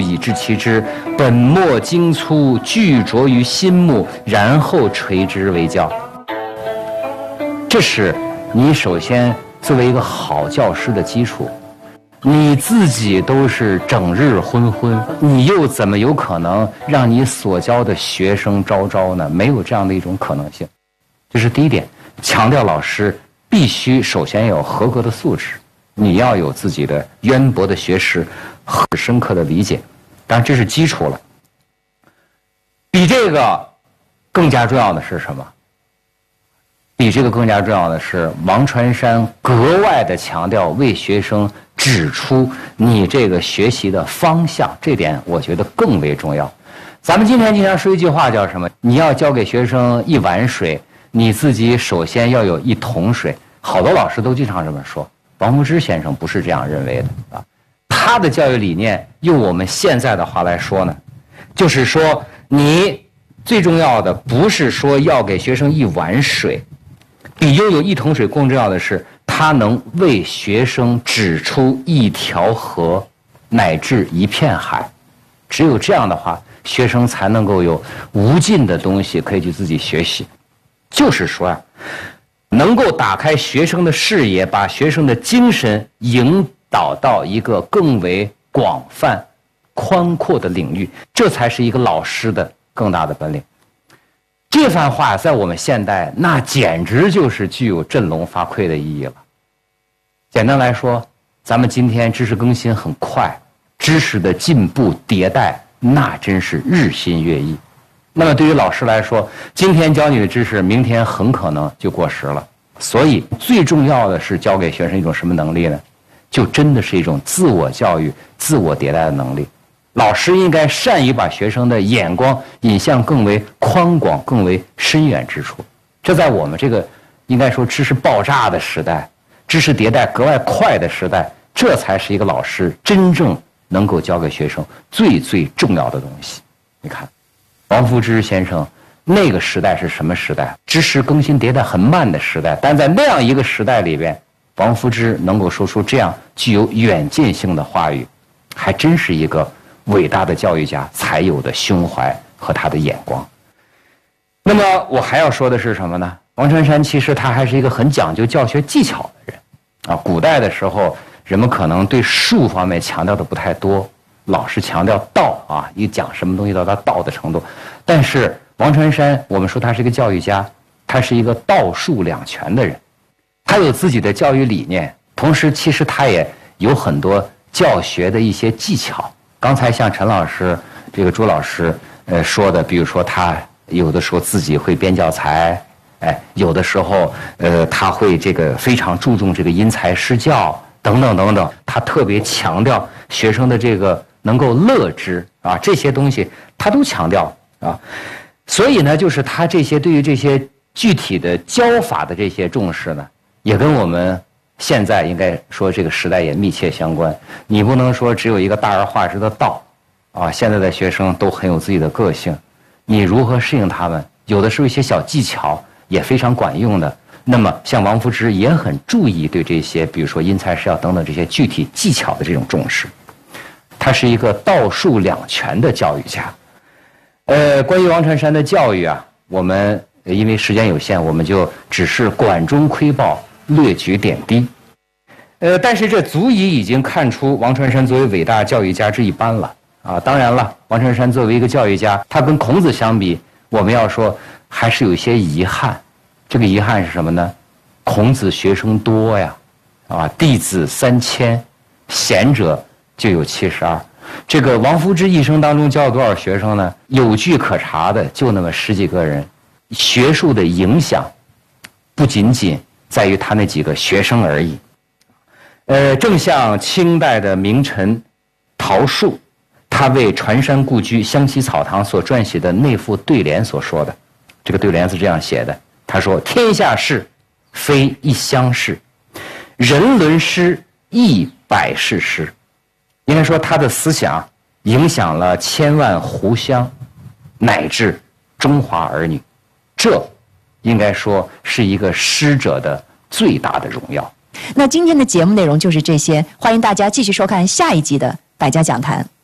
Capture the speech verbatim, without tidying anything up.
以治其知，本末精粗，具着于心目，然后垂之为教。这是你首先作为一个好教师的基础。你自己都是整日昏昏，你又怎么有可能让你所教的学生招招呢？没有这样的一种可能性。这是第一点，强调老师必须首先要有合格的素质，你要有自己的渊博的学识和深刻的理解，当然这是基础了。比这个更加重要的是什么？比这个更加重要的是，王传山格外的强调为学生指出你这个学习的方向，这点我觉得更为重要。咱们今天经常说一句话叫什么？你要教给学生一碗水，你自己首先要有一桶水。好多老师都经常这么说，王福之先生不是这样认为的啊。他的教育理念，用我们现在的话来说呢，就是说你最重要的不是说要给学生一碗水，比拥有一桶水更重要的是，他能为学生指出一条河，乃至一片海。只有这样的话，学生才能够有无尽的东西可以去自己学习。就是说啊，能够打开学生的视野，把学生的精神引导到一个更为广泛、宽阔的领域，这才是一个老师的更大的本领。这番话在我们现代，那简直就是具有振聋发聩的意义了。简单来说，咱们今天知识更新很快，知识的进步迭代，那真是日新月异。那么对于老师来说，今天教你的知识，明天很可能就过时了。所以最重要的是教给学生一种什么能力呢？就真的是一种自我教育、自我迭代的能力。老师应该善于把学生的眼光引向更为宽广、更为深远之处。这在我们这个应该说知识爆炸的时代、知识迭代格外快的时代，这才是一个老师真正能够教给学生最最重要的东西。你看，王福之先生那个时代是什么时代？知识更新迭代很慢的时代，但在那样一个时代里边，王福之能够说出这样具有远见性的话语，还真是一个伟大的教育家才有的胸怀和他的眼光。那么我还要说的是什么呢？王传山其实他还是一个很讲究教学技巧的人啊。古代的时候，人们可能对术方面强调的不太多，老是强调道啊，一讲什么东西到达道的程度。但是王传山，我们说他是一个教育家，他是一个道术两全的人，他有自己的教育理念，同时其实他也有很多教学的一些技巧。刚才像陈老师、这个朱老师呃说的，比如说他有的时候自己会编教材，哎，有的时候呃他会这个非常注重这个因材施教等等等等，他特别强调学生的这个能够乐之啊，这些东西他都强调啊。所以呢，就是他这些对于这些具体的教法的这些重视呢，也跟我们现在应该说这个时代也密切相关。你不能说只有一个大而化之的道啊，现在的学生都很有自己的个性，你如何适应他们？有的时候一些小技巧也非常管用的。那么像王福之也很注意对这些，比如说因材施教等等这些具体技巧的这种重视。他是一个道术两全的教育家。呃，关于王传山的教育啊，我们因为时间有限，我们就只是管中窥豹，略举点滴。呃，但是这足以已经看出王传山作为伟大教育家之一般了啊。当然了，王传山作为一个教育家，他跟孔子相比，我们要说还是有一些遗憾。这个遗憾是什么呢？孔子学生多呀，啊，弟子三千，贤者就有七十二。这个王福之一生当中教了多少学生呢？有据可查的就那么十几个人。学术的影响不仅仅在于他那几个学生而已。呃，正像清代的名臣陶树，他为传山故居湘西草堂所撰写的那副对联所说的，这个对联是这样写的，他说：天下事非一乡事，人伦师亦百世师。应该说他的思想影响了千万湖乡乃至中华儿女，这应该说是一个师者的最大的荣耀。 那今天的节目内容就是这些，欢迎大家继续收看下一集的百家讲坛。